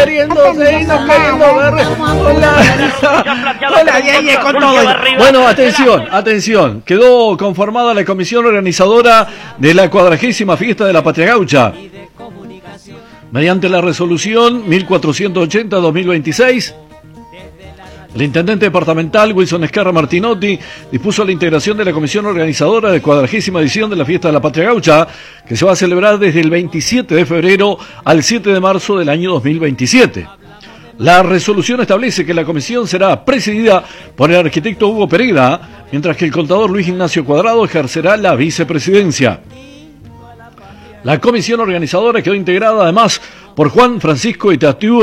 queriéndose y no queriendo ver. Hola, Yeye, con todo. Bueno, atención. Quedó conformada la comisión organizadora de la 40ª fiesta de la Patria Gaucha. Mediante la resolución 1480-2026, el intendente departamental Wilson Esquerra Martinotti dispuso la integración de la comisión organizadora de 40ª edición de la Fiesta de la Patria Gaucha, que se va a celebrar desde el 27 de febrero al 7 de marzo del año 2027. La resolución establece que la comisión será presidida por el arquitecto Hugo Pereira, mientras que el contador Luis Ignacio Cuadrado ejercerá la vicepresidencia. La comisión organizadora quedó integrada además por Juan Francisco Itatú